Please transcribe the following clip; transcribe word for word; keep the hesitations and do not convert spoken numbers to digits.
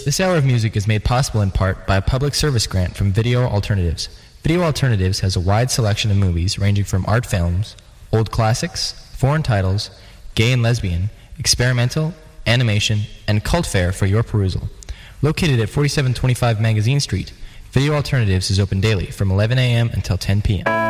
This hour of music is made possible in part by a public service grant from Video Alternatives. Video Alternatives has a wide selection of movies ranging from art films, old classics, foreign titles, gay and lesbian, experimental, animation, and cult fare for your perusal. Located at forty-seven twenty-five Magazine Street, Video Alternatives is open daily from eleven a.m. until ten p.m.